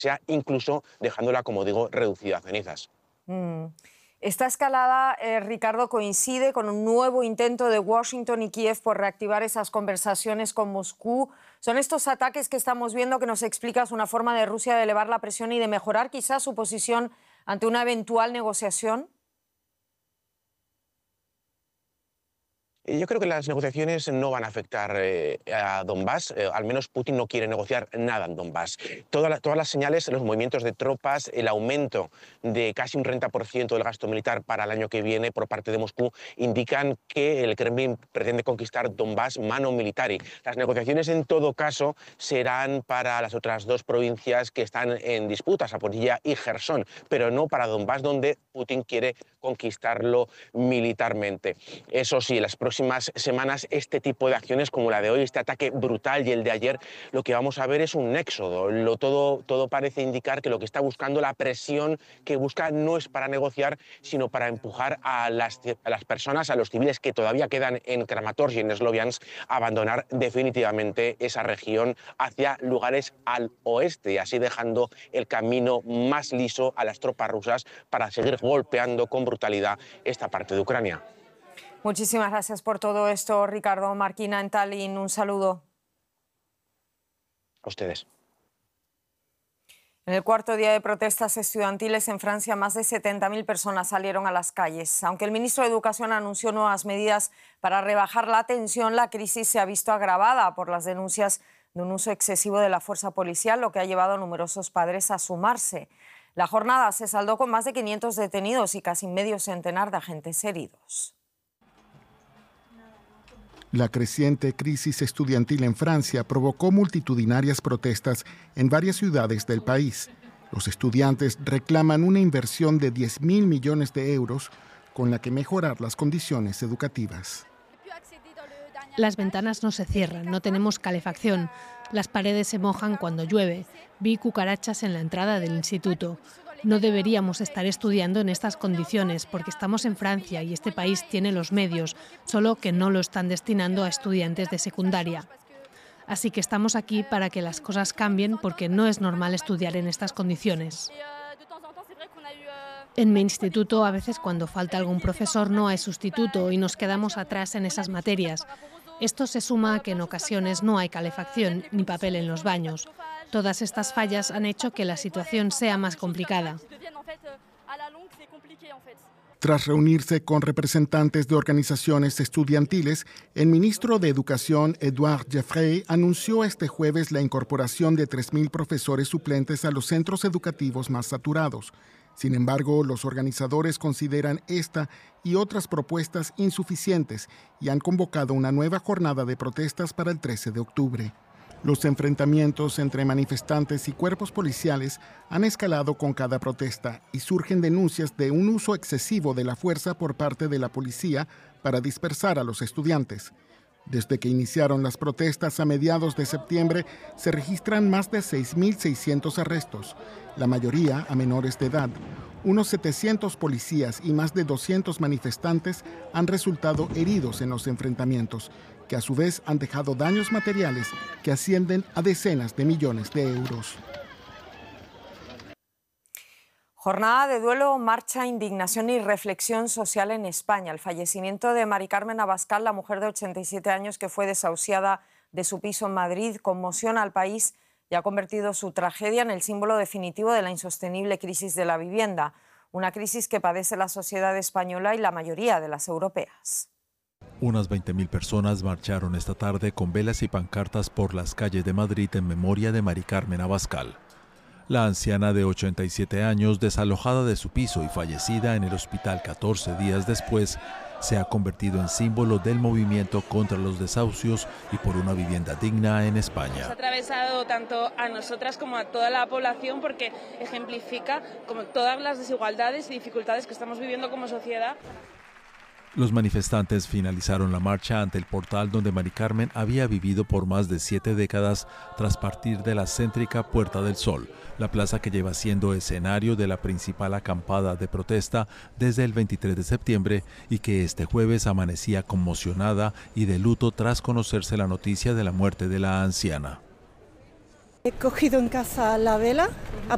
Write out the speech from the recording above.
incluso dejándola, como digo, reducida a cenizas. Esta escalada, Ricardo, coincide con un nuevo intento de Washington y Kiev por reactivar esas conversaciones con Moscú. ¿Son estos ataques que estamos viendo que nos explicas una forma de Rusia de elevar la presión y de mejorar quizás su posición ante una eventual negociación? Yo creo que las negociaciones no van a afectar a Donbass, al menos Putin no quiere negociar nada en Donbass. Todas las señales, los movimientos de tropas, el aumento de casi un 30% del gasto militar para el año que viene por parte de Moscú indican que el Kremlin pretende conquistar Donbass mano militari. Las negociaciones en todo caso serán para las otras dos provincias que están en disputa, Zaporilla y Jersón, pero no para Donbass, donde Putin quiere conquistarlo militarmente. Eso sí, las próximas semanas este tipo de acciones como la de hoy, este ataque brutal y el de ayer, lo que vamos a ver es un éxodo. Todo parece indicar que lo que está buscando, la presión que busca, no es para negociar, sino para empujar a las personas, a los civiles que todavía quedan en Kramatorsk y en Sloviansk, a abandonar definitivamente esa región hacia lugares al oeste, y así dejando el camino más liso a las tropas rusas para seguir golpeando con brutalidad esta parte de Ucrania. Muchísimas gracias por todo esto, Ricardo Marquina en Tallinn. Un saludo. A ustedes. En el cuarto día de protestas estudiantiles en Francia, más de 70.000 personas salieron a las calles. Aunque el ministro de Educación anunció nuevas medidas para rebajar la tensión, la crisis se ha visto agravada por las denuncias de un uso excesivo de la fuerza policial, lo que ha llevado a numerosos padres a sumarse. La jornada se saldó con más de 500 detenidos y casi medio centenar de agentes heridos. La creciente crisis estudiantil en Francia provocó multitudinarias protestas en varias ciudades del país. Los estudiantes reclaman una inversión de 10.000 millones de euros con la que mejorar las condiciones educativas. Las ventanas no se cierran, no tenemos calefacción. Las paredes se mojan cuando llueve. Vi cucarachas en la entrada del instituto. No deberíamos estar estudiando en estas condiciones porque estamos en Francia y este país tiene los medios, solo que no lo están destinando a estudiantes de secundaria. Así que estamos aquí para que las cosas cambien porque no es normal estudiar en estas condiciones. En mi instituto, a veces cuando falta algún profesor no hay sustituto y nos quedamos atrás en esas materias. Esto se suma a que en ocasiones no hay calefacción ni papel en los baños. Todas estas fallas han hecho que la situación sea más complicada. Tras reunirse con representantes de organizaciones estudiantiles, el ministro de Educación, Édouard Geoffroy, anunció este jueves la incorporación de 3.000 profesores suplentes a los centros educativos más saturados. Sin embargo, los organizadores consideran esta y otras propuestas insuficientes y han convocado una nueva jornada de protestas para el 13 de octubre. Los enfrentamientos entre manifestantes y cuerpos policiales han escalado con cada protesta y surgen denuncias de un uso excesivo de la fuerza por parte de la policía para dispersar a los estudiantes. Desde que iniciaron las protestas a mediados de septiembre, se registran más de 6.600 arrestos, la mayoría a menores de edad. Unos 700 policías y más de 200 manifestantes han resultado heridos en los enfrentamientos, que a su vez han dejado daños materiales que ascienden a decenas de millones de euros. Jornada de duelo, marcha, indignación y reflexión social en España. El fallecimiento de Mari Carmen Abascal, la mujer de 87 años que fue desahuciada de su piso en Madrid, conmociona al país y ha convertido su tragedia en el símbolo definitivo de la insostenible crisis de la vivienda. Una crisis que padece la sociedad española y la mayoría de las europeas. Unas 20.000 personas marcharon esta tarde con velas y pancartas por las calles de Madrid en memoria de Mari Carmen Abascal. La anciana de 87 años, desalojada de su piso y fallecida en el hospital 14 días después, se ha convertido en símbolo del movimiento contra los desahucios y por una vivienda digna en España. Nos ha atravesado tanto a nosotras como a toda la población porque ejemplifica como todas las desigualdades y dificultades que estamos viviendo como sociedad. Los manifestantes finalizaron la marcha ante el portal donde Mari Carmen había vivido por más de 7 décadas tras partir de la céntrica Puerta del Sol, la plaza que lleva siendo escenario de la principal acampada de protesta desde el 23 de septiembre y que este jueves amanecía conmocionada y de luto tras conocerse la noticia de la muerte de la anciana. He cogido en casa la vela,